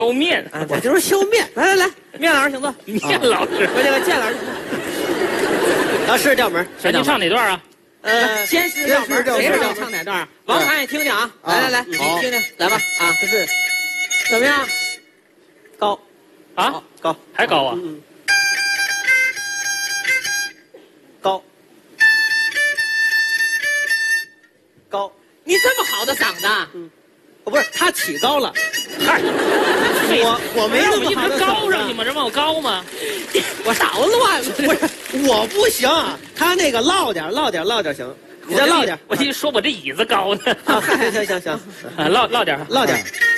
揉面， 我就是削面。来，面老师请坐。 面老师， 我这个建老师，啊，是调门。 您唱哪段啊？ 先是调门，谁知道唱哪段？王盘也听听啊！来，你听听，来吧啊！这是怎么样？高啊， 高还高啊？ 高。高，你这么好的嗓子，不是他起高了， 嗨， 我没那么一好的直高嗓子上去吗？这往我高吗？ 我捣乱了，不是我不行，他那个落点行，你再落点， 我一说我这椅子高呢， 行， 啊，落点。